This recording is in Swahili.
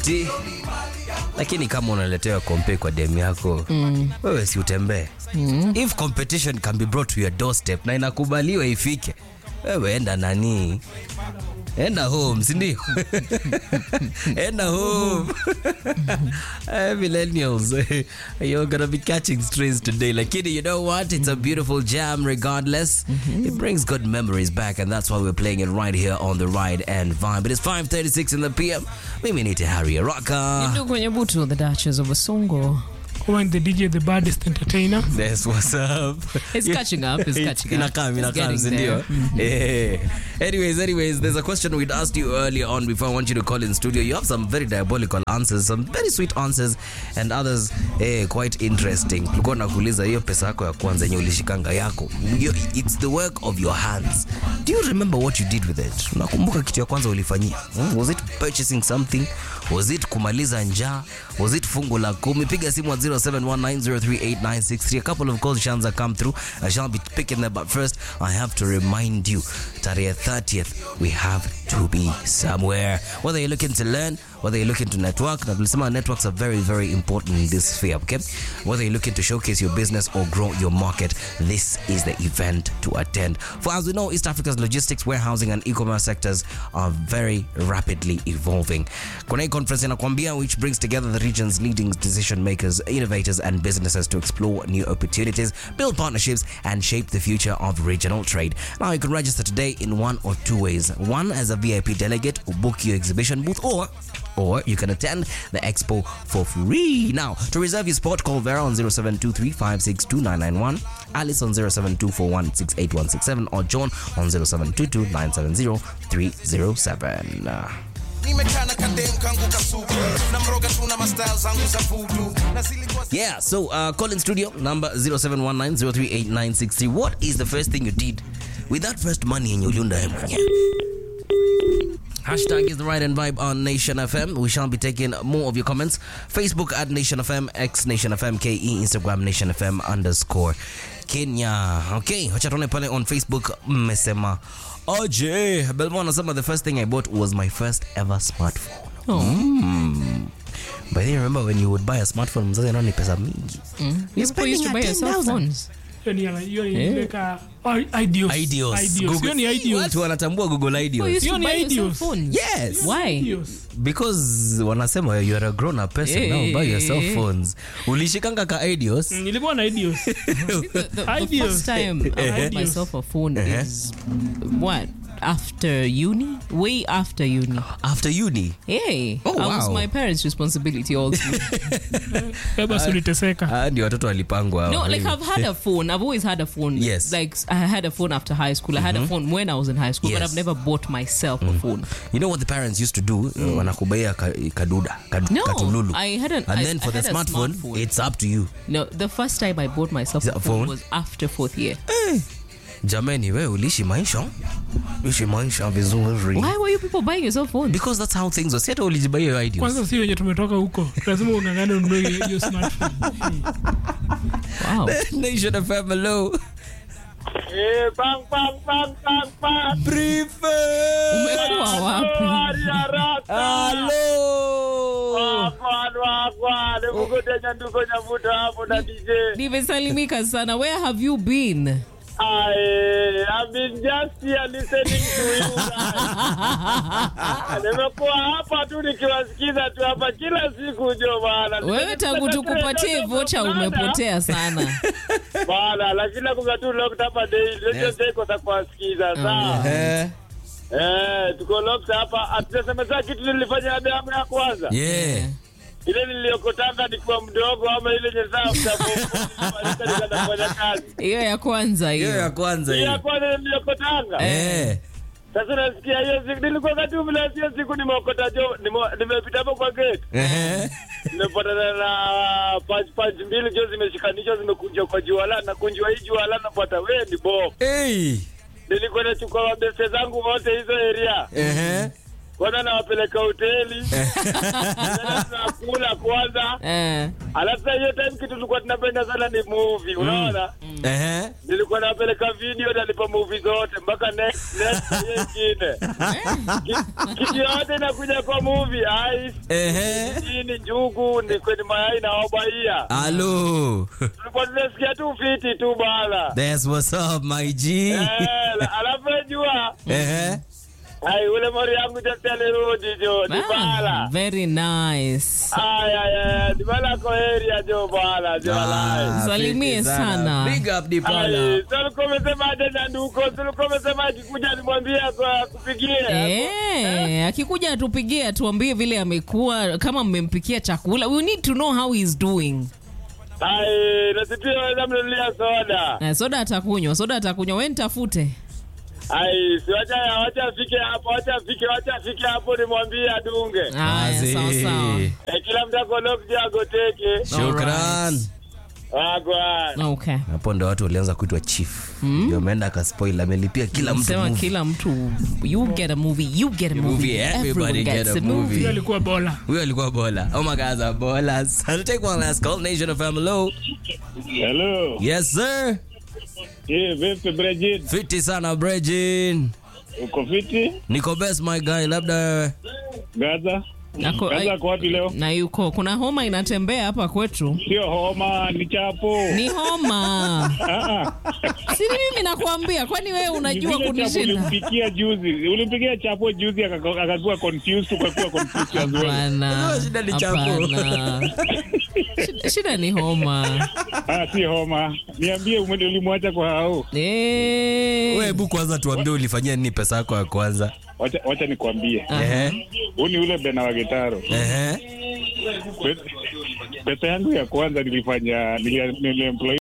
Lakini kama unaletewa kompe kwa dem yako, wewe si utembee. If competition can be brought to your doorstep na inakubaliwa ifike, wewe enda home, si ndio? Enda home. Millennials, you're gonna be catching strays today. Lakini, you know what? It's a beautiful jam regardless. It brings good memories back, and that's why we're playing it right here on the Ride and Vibe. It is 5:36 in the PM. Mimi ni Harry Araka. Ndio kwenye butu, the Duchess of Basongo. When the DJ, the baddest entertainer. That's what's up. It's catching up. It's catching up. Anyways, there's a question we'd asked you earlier on before I want you to call in studio. You have some very diabolical answers, some very sweet answers, and others quite interesting. Tulikuwa nakuuliza hiyo pesa yako ya kwanza yenye ulishikanga yako. It's the work of your hands. Do you remember what you did with it? Unakumbuka kitu ya kwanza ulifanyia? Was it purchasing something? Was it kumaliza njaa? Was it fungu la 10? Piga simu 0719038963. A couple of calls shanza come through. I shall be picking them, but first I have to remind you, tarehe 30th, we have to be somewhere. Whether you're looking to learn, whether you're looking to network, networks are very, very important in this sphere, okay? Whether you're looking to showcase your business or grow your market, this is the event to attend. For as we know, East Africa's logistics, warehousing and e-commerce sectors are very rapidly evolving. Kuna conference inakwambia, which brings together the region's leading decision makers, innovators and businesses to explore new opportunities, build partnerships and shape the future of regional trade. Now you can register today in one or two ways. One, as a VIP delegate or book your exhibition booth, or you can attend the expo for free. Now, to reserve your spot, call Vera on 0723562991, Alice on 0724168167, or John on 0722970307. Yeah, so call in studio number 0719038963. What is the first thing you did with that first money in your Yunda? Hashtag is the Ride and Vibe on Nation FM. We shall be taking more of your comments. Facebook at Nation FM, X Nation FM KE, Instagram Nation FM _Kenya. Okay, wacha tuone pale on Facebook. Mmesema OJ Belmont anasema the first thing I bought was my first ever smartphone. But then remember when you would buy a smartphone, mzazi anaona ni pesa mingi. You used to buy yourself phones. Ideals. Watu wanatambua Google Ideals. Yes. Why? Because wanasema you are a grown up person, now buy yourself phones. Ulishikanga ka Ideals? Nilikuwa na Ideals. The first time I bought myself a phone is what? After uni? Way after uni. After uni? Hey. Oh, wow. I was my parents' responsibility also. Ndio watoto walipangwa. No, like I've had a phone. I've always had a phone. Yes. Like I had a phone after high school. I had a phone when I was in high school, Yes. but I've never bought myself a phone. You know what the parents used to do? Wanakubaya kaduda, katululu. I had an, and then for the smartphone, it's up to you. No, the first time I bought myself a phone was after 4th year. Jamani, wewe ulishi maisha vizuri. Why were you people buying yourself phones? Because that's how things were. Sieta ulijibaya your Ideals. Kwanza sio wenye tumetoka huko. Lazima ungangane ununue hiyo smartphone. Wow. Nation of Hello. Bang. Brief. Umekuwa wapi? Hello. Nimesalimika sana. Where have you been? I've been just here listening to you guys. Nimekuwa hapa tu nikiwasikiza tu hapa kila siku jo bana. Wewe tangu tukupatie vocha umepotea sana. Bana, lakini nakuga tu locked hapa daily. Leo siko takuwasikiza sawa. Tuko locked hapa. Atusema kitu nilifanya damu ya kwanza. Yeah. Ile niliyokotanga nikiwa mdogo ama ile nyezao nikafanya kazi. Hiyo ya kwanza hiyo. Hiyo ya kwanza niliyokotanga. Sasa nasikia hiyo siku nilikuwa katu bila hiyo siku nimeokota nimepita hapo kwa gate. Nimepata na punch mbili jo zimeshikanishwa zimekunjwa kwa juala na kunjwa hii juala na pata wewe ni bomb. Nilikuwa nachukua mabeste zangu wote hizo area. Kwanza nawapeleka hoteli. Tunakula kwanza. Alafu hiyo time kitu tulikuwa tunapenda sana ni movie, unaona? Nilikuwa napeleka video na lipa movie zote mpaka next Kitu yote inakuja kwa movie. Ni njugu, ni kwenye mayai na obaia. Halo. Tulikuwa tunasikia tu fiti tu bala. That's what's up, my G. Alafu jua. Ai, ule mori yangu jatele rudi jo, ni bala. Very nice. Ni bala kwa area jo bala, jo lai. Salimie sana. Big up di bala. Tulikuwa tumesema tena nduko, tulikuwa tumesema akikuja nimwambie kupigie. Akikuja atupigie atuambie vile amekuwa, kama mmempikia chakula. We need to know how he's doing. Nasipia weza mnulia soda. Soda atakunywa, wewe nitafute. Si wacha afike hapo nimwambie adunge. Sawa. Kila mtu akolokja agoteke. Shukran. Okay. Hapo ndo watu walianza kuitwa chief. Ndio ameenda akaspoil, amelipia kila mtu movie. Kila mtu, you get a movie. Everybody get a movie. Huyo alikuwa bola. Oh my God, a bola. I'll take one last call. Nation of Hello. Hello. Yes sir. Vipi Bridget? Fiti sana Bridget. Uko fiti? Niko best my guy, labda Gaza kwa wapi leo? Na yuko kuna homa inatembea hapa kwetu. Sio homa, ni chapo. Ni homa. Si mimi nakwambia, kwani wewe unajua kunishinda? Ulimpigia chapo juzi akakuwa confused as well. Shida ni chapo. Shida ni homa. Si homa. Niambie ulimwacha kwa hao. Wewe hebu kwanza tuambie ulifanyia nini pesa yako ya kwanza? Wacha nikwambie. Uni ule bena wa gitaro. Pesa yangu ya kwanza niliemploy